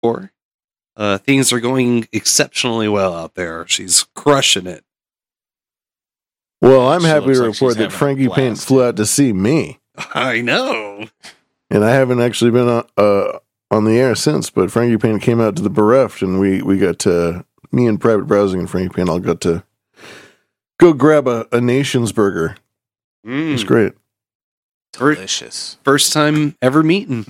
for. Things are going exceptionally well out there. She's crushing it. Well, I'm She happy looks to like she's report that having a Frankie Paint blast. flew out to see me. I know. And I haven't actually been on the air since, but Frankie Paint came out to the Bereft, and we got to, me and Private Browsing and Frankie Paint all got to go grab a Nation's burger. It was great. Delicious. First time ever meeting.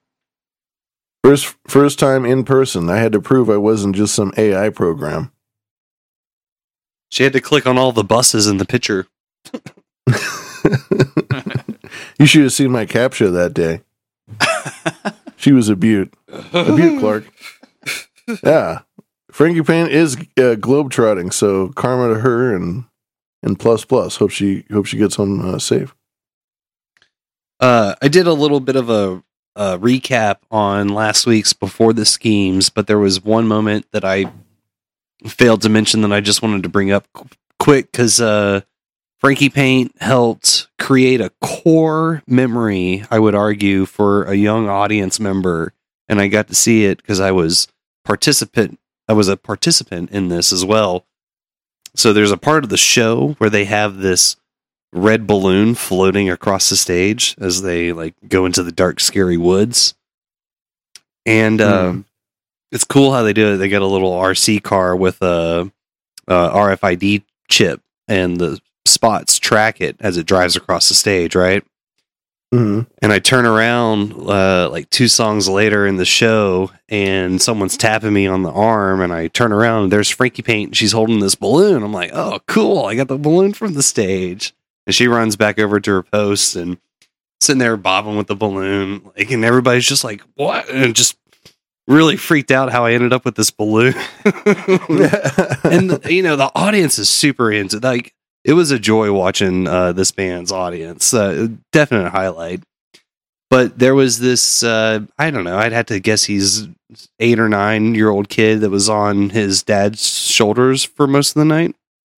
First time in person. I had to prove I wasn't just some AI program. She had to click on all the buses in the picture. You should have seen my captcha that day. She was a beaut. A beaut, Clark. Yeah. Frankie Paint is globetrotting, so karma to her and plus. Hope she gets home safe. I did a little bit of a recap on last week's Before the Schemes, but there was one moment that I failed to mention that I just wanted to bring up quick because Frankie Paint helped create a core memory, I would argue, for a young audience member, and I got to see it because I was a participant in this as well. So there's a part of the show where they have this red balloon floating across the stage as they like go into the dark, scary woods. And it's cool how they do it. They get a little RC car with a RFID chip, and the spots track it as it drives across the stage, right? Mm-hmm. And I turn around like 2 songs later in the show, and someone's tapping me on the arm, and I turn around, and there's Frankie Paint, and she's holding this balloon. I'm like, oh, cool, I got the balloon from the stage. And she runs back over to her post and sitting there bobbing with the balloon, like, and everybody's just like, what? And just really freaked out how I ended up with this balloon. And the audience is super into, like, it was a joy watching this band's audience. Definite highlight. But there was this, I don't know, I'd have to guess he's 8 or 9-year-old kid that was on his dad's shoulders for most of the night.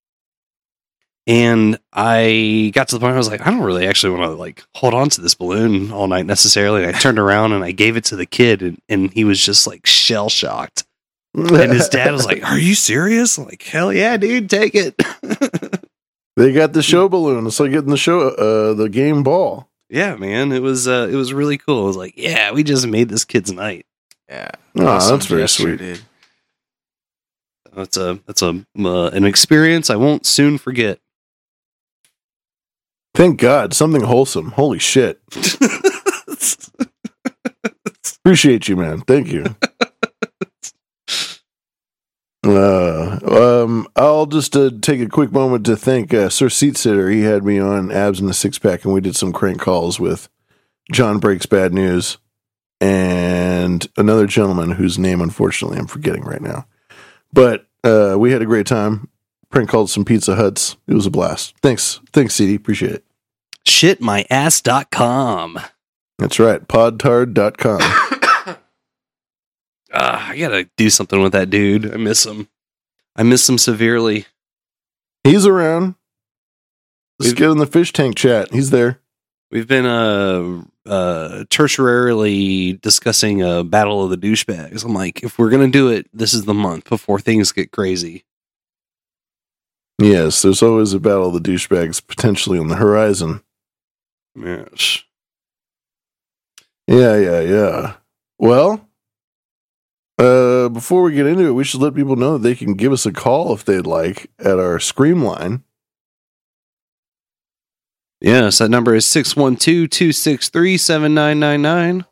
And I got to the point where I was like, I don't really actually want to like hold on to this balloon all night necessarily. And I turned around and I gave it to the kid, and he was just like shell shocked. And his dad was like, "Are you serious?" I'm like, hell yeah, dude, take it. They got the show balloon. It's like getting the game ball. Yeah, man, it was really cool. I was like, yeah, we just made this kid's night. Yeah. Oh, Awesome that's very gesture, sweet. dude. That's an experience I won't soon forget. Thank God, something wholesome. Holy shit! Appreciate you, man. Thank you. I'll just take a quick moment to thank Sir Seat Sitter. He had me on Abs in the Six Pack, and we did some crank calls with John Breaks Bad News and another gentleman whose name, unfortunately, I'm forgetting right now. But we had a great time. Prank called some Pizza Huts. It was a blast. Thanks, CD. Appreciate it. Shitmyass.com. That's right. Podtard.com. I gotta do something with that dude. I miss him. I miss him severely. He's around. Let's get in the fish tank chat. He's there. We've been tertiarily discussing a battle of the douchebags. I'm like, if we're gonna do it, this is the month before things get crazy. Yes, there's always a battle of the douchebags potentially on the horizon. Yes. Yeah. Well, before we get into it, we should let people know that they can give us a call if they'd like at our Scream line. Yes, that number is 612-263-7999.